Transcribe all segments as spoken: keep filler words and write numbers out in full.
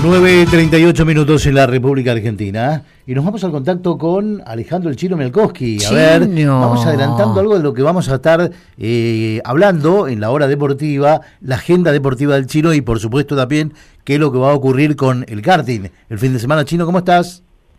nueve treinta y ocho minutos en la República Argentina. Y nos vamos al contacto con Alejandro el Chino Mielkowski. A Chino. ver, vamos adelantando algo de lo que vamos a estar eh, hablando en la hora deportiva, la agenda deportiva del Chino y por supuesto también qué es lo que va a ocurrir con el karting el fin de semana. Chino, ¿cómo estás?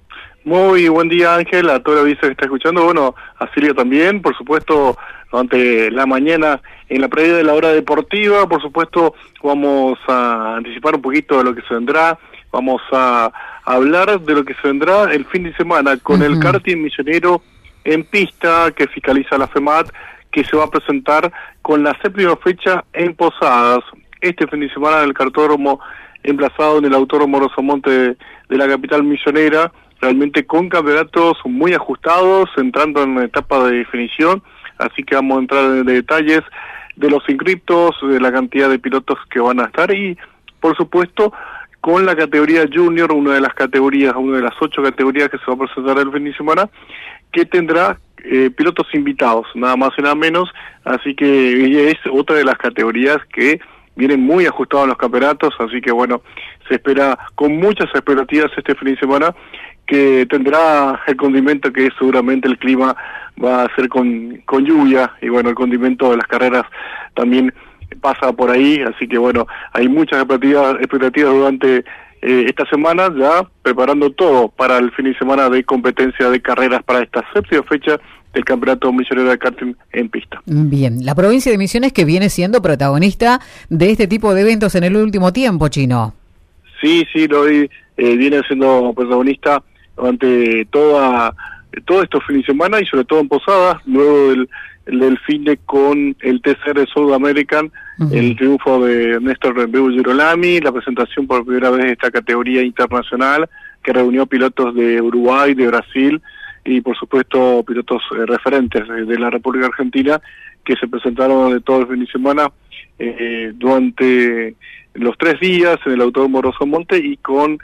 Muy buen día, Ángel, a toda la audiencia que está escuchando, bueno, a Silvia también, por supuesto, durante la mañana en la previa de la hora deportiva, por supuesto, vamos a anticipar un poquito de lo que se vendrá, vamos a hablar de lo que se vendrá el fin de semana con uh-huh. el karting millonero en pista que fiscaliza la FEMAT, que se va a presentar con la séptima fecha en Posadas. Este fin de semana en el cartódromo emplazado en el Autódromo Rosamonte de, de la capital millonera, realmente con campeonatos muy ajustados, entrando en etapa de definición, así que vamos a entrar en detalles de los inscriptos, de la cantidad de pilotos que van a estar y, por supuesto, con la categoría Junior, una de las categorías, una de las ocho categorías que se va a presentar el fin de semana, que tendrá eh, pilotos invitados, nada más y nada menos, así que es otra de las categorías que vienen muy ajustados en los campeonatos, así que bueno, se espera con muchas expectativas este fin de semana, que tendrá el condimento que seguramente el clima va a ser con, con lluvia, y bueno, el condimento de las carreras también pasa por ahí, así que bueno, hay muchas expectativas, expectativas durante eh, esta semana, ya preparando todo para el fin de semana de competencia de carreras para esta séptima fecha del Campeonato Millonero de Karting en pista. Bien, la provincia de Misiones que viene siendo protagonista de este tipo de eventos en el último tiempo, Chino. Sí, sí, lo vi, eh, viene siendo protagonista durante toda todos estos fines de semana y sobre todo en Posadas, luego del, del fin de con el T C R South American, uh-huh. el triunfo de Néstor Rembeu Girolami, la presentación por primera vez de esta categoría internacional que reunió pilotos de Uruguay, de Brasil y por supuesto pilotos eh, referentes de, de la República Argentina que se presentaron de todo el fin de semana eh, durante los tres días en el Autódromo Rosamonte y con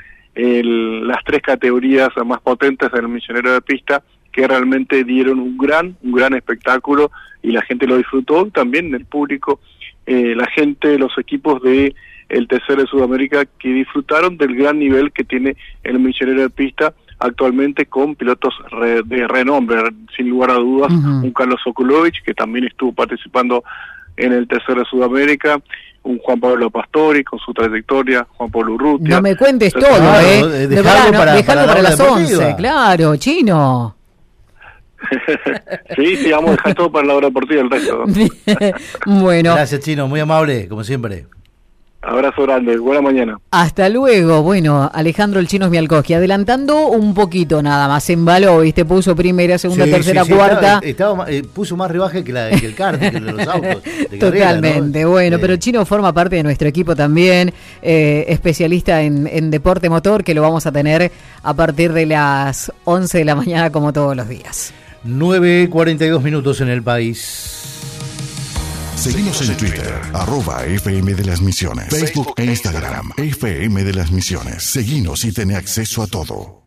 El, las tres categorías más potentes del millonero de pista que realmente dieron un gran un gran espectáculo y la gente lo disfrutó, también el público, eh, la gente, los equipos de el T C R de Sudamérica que disfrutaron del gran nivel que tiene el millonero de pista actualmente con pilotos re, de renombre, sin lugar a dudas, uh-huh. un Carlos Sokulovich que también estuvo participando en el T C R de Sudamérica, un Juan Pablo Pastori con su trayectoria, Juan Pablo Urrutia. No me cuentes todo, claro, ¿eh? Dejarlo para, para, dejarlo para, para la las deportiva. once, claro, Chino. sí, sí, vamos a dejar todo para la hora deportiva el resto. Bueno. Gracias, Chino, muy amable, como siempre. Abrazo grande, buena mañana. Hasta luego. Bueno, Alejandro el Chino Mielkowski, adelantando un poquito nada más, embaló, ¿viste? Puso primera, segunda, sí, tercera, sí, sí, cuarta. Estaba, estaba, eh, puso más rebaje que, la, que el kart, que los autos. De Totalmente, carrera, ¿no? bueno, eh. pero el Chino forma parte de nuestro equipo también, eh, especialista en, en deporte motor, que lo vamos a tener a partir de las once de la mañana como todos los días. nueve cuarenta y dos minutos en el país. Seguimos en Twitter, arroba F M de las Misiones, Facebook e Instagram, F M de las Misiones. Seguinos y ten acceso a todo.